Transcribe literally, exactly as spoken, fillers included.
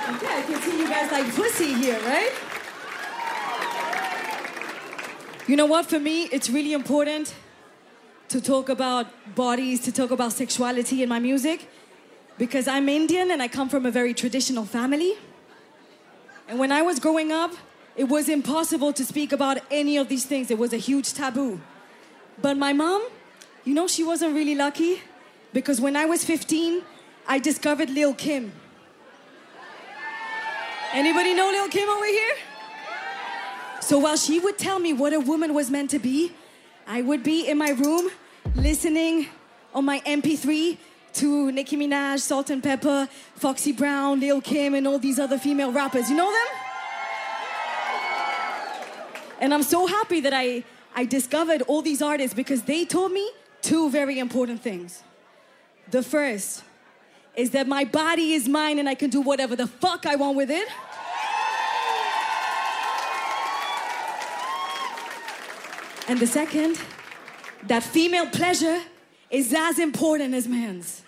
Okay, I can see you guys like pussy here, right? You know what? For me, it's really important to talk about bodies, to talk about sexuality in my music, because I'm Indian and I come from a very traditional family. And when I was growing up, it was impossible to speak about any of these things. It was a huge taboo. But my mom, you know, she wasn't really lucky, because when I was fifteen, I discovered Lil' Kim. Anybody know Lil' Kim over here? So while she would tell me what a woman was meant to be, I would be in my room listening on my M P three to Nicki Minaj, Salt and Pepper, Foxy Brown, Lil' Kim, and all these other female rappers. You know them? And I'm so happy that I, I discovered all these artists, because they told me two very important things. The first is that my body is mine and I can do whatever the fuck I want with it. And the second, that female pleasure is as important as men's.